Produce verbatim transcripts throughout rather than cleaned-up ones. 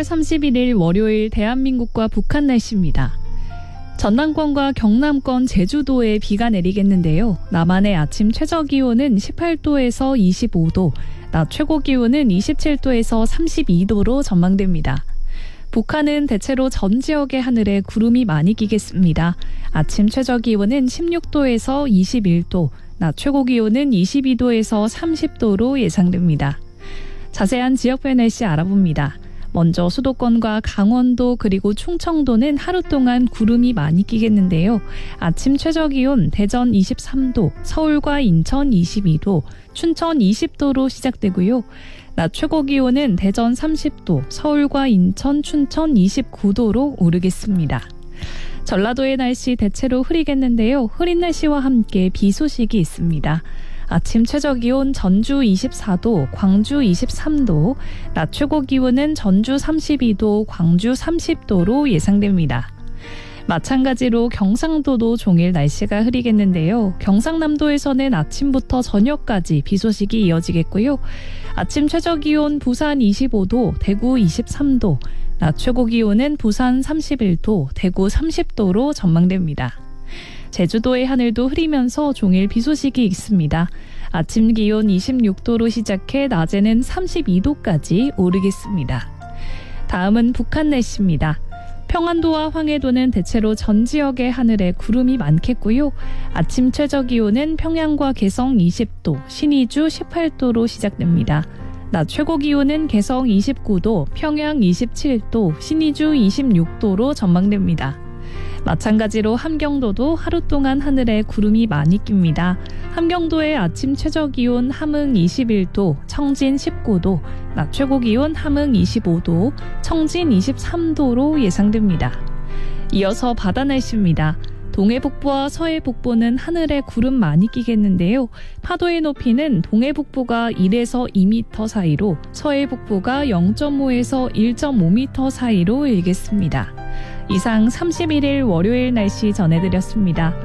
삼월 삼십일일 월요일 대한민국과 북한 날씨입니다. 전남권과 경남권 제주도에 비가 내리겠는데요. 남한의 아침 최저기온은 십팔도에서 이십오도, 낮 최고기온은 이십칠도에서 삼십이도로 전망됩니다. 북한은 대체로 전 지역의 하늘에 구름이 많이 끼겠습니다. 아침 최저기온은 십육도에서 이십일도, 낮 최고기온은 이십이도에서 삼십도로 예상됩니다. 자세한 지역별 날씨 알아봅니다. 먼저 수도권과 강원도 그리고 충청도는 하루 동안 구름이 많이 끼겠는데요. 아침 최저기온 대전 이십삼도, 서울과 인천 이십이도, 춘천 이십도로 시작되고요. 낮 최고기온은 대전 삼십도, 서울과 인천, 춘천 이십구도로 오르겠습니다. 전라도의 날씨 대체로 흐리겠는데요. 흐린 날씨와 함께 비 소식이 있습니다. 아침 최저기온 전주 이십사도, 광주 이십삼도, 낮 최고기온은 전주 삼십이도, 광주 삼십도로 예상됩니다. 마찬가지로 경상도도 종일 날씨가 흐리겠는데요. 경상남도에서는 아침부터 저녁까지 비 소식이 이어지겠고요. 아침 최저기온 부산 이십오도, 대구 이십삼도, 낮 최고기온은 부산 삼십일도, 대구 삼십도로 전망됩니다. 제주도의 하늘도 흐리면서 종일 비 소식이 있습니다. 아침 기온 이십육도로 시작해 낮에는 삼십이도까지 오르겠습니다. 다음은 북한 날씨입니다. 평안도와 황해도는 대체로 전 지역의 하늘에 구름이 많겠고요. 아침 최저기온은 평양과 개성 이십도, 신의주 십팔도로 시작됩니다. 낮 최고기온은 개성 이십구도, 평양 이십칠도, 신의주 이십육도로 전망됩니다. 마찬가지로 함경도도 하루 동안 하늘에 구름이 많이 낍니다. 함경도의 아침 최저기온 함흥 이십일도, 청진 십구도, 낮 최고기온 함흥 이십오도, 청진 이십삼도로 예상됩니다. 이어서 바다 날씨입니다. 동해 북부와 서해 북부는 하늘에 구름 많이 끼겠는데요. 파도의 높이는 동해 북부가 일에서 이 미터 사이로, 서해 북부가 영점오에서 일점오미터 사이로 일겠습니다. 이상 삼십일일 월요일 날씨 전해드렸습니다.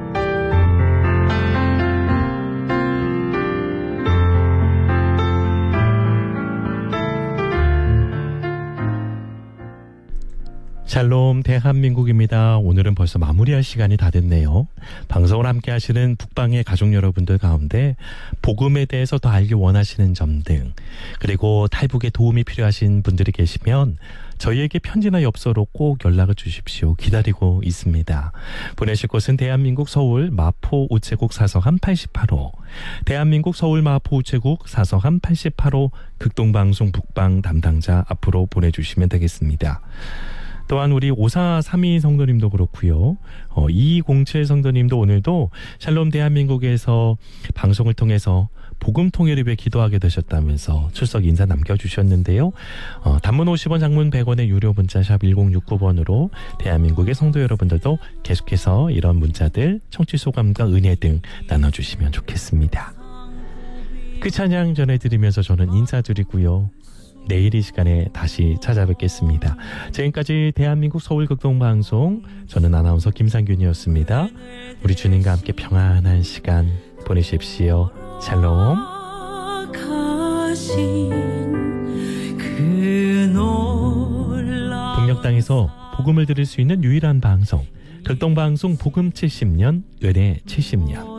샬롬 대한민국입니다. 오늘은 벌써 마무리할 시간이 다 됐네요. 방송을 함께 하시는 북방의 가족 여러분들 가운데 복음에 대해서 더 알기 원하시는 점 등, 그리고 탈북에 도움이 필요하신 분들이 계시면 저희에게 편지나 엽서로 꼭 연락을 주십시오. 기다리고 있습니다. 보내실 곳은 대한민국 서울 마포 우체국 사서함 팔십팔호, 대한민국 서울 마포 우체국 사서함 팔십팔호 극동방송 북방 담당자 앞으로 보내주시면 되겠습니다. 또한 우리 오사삼이 성도님도 그렇고요. 어, 이이공칠 성도님도 오늘도 샬롬 대한민국에서 방송을 통해서 복음 통일을 위해 기도하게 되셨다면서 출석 인사 남겨주셨는데요. 어, 단문 오십 원, 장문 백 원의 유료 문자 샵 일공육구번으로 대한민국의 성도 여러분들도 계속해서 이런 문자들, 청취 소감과 은혜 등 나눠주시면 좋겠습니다. 그 찬양 전해드리면서 저는 인사드리고요. 내일 이 시간에 다시 찾아뵙겠습니다. 지금까지 대한민국 서울극동방송, 저는 아나운서 김상균이었습니다. 우리 주님과 함께 평안한 시간 보내십시오. 샬롬. 북녘 땅에서 복음을 들을 수 있는 유일한 방송, 극동방송 복음 칠십 년, 은혜 칠십 년.